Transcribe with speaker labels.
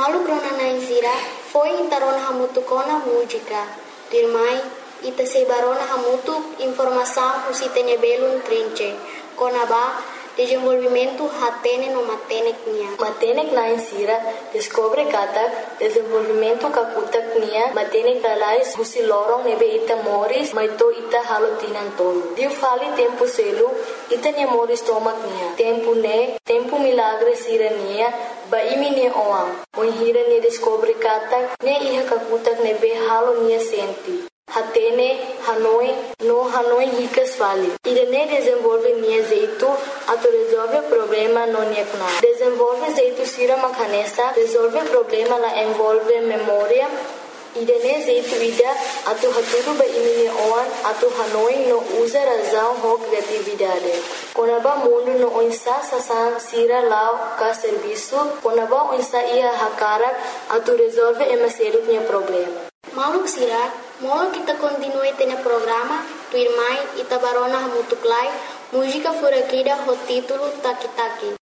Speaker 1: Malu krona naisira foi intarona hamutu kona música. Dirmai ita sebarona hamutu informação usitene belun trinche. Kona ba desenvolvimento hatene no matenek nia.
Speaker 2: Matenek naisira descobre kata desenvolvimento kakutak nia matenek lalais husi lorong nebe ita moris maito ita halotinan tolu. Diu fali tempo selu ita nia moris tomak nia. Tempo milagre sira nia ba imi nia oang. Mohira nia descobre kata nia iha kakutak nebe halo nia senti. Hatene, Hanoi ricas fali. Irene desenvolve nia jeito ato resolve problema no nia kuna. Desenvolve jeito sira makanesa, resolve problema la envolve memória. Irene jeito ida ato haturu ba imi oan ato Hanoi no usa razão ho criatividade. Konaba mundo no onsa sasan sira lao ka serviço, konaba onsa ia hakara ato resolve emaselu nia problema.
Speaker 1: Maluk sira, molo kita continue tene programa, tu irmai ita barona hamutuklai, música furakida ho título Taki Taki.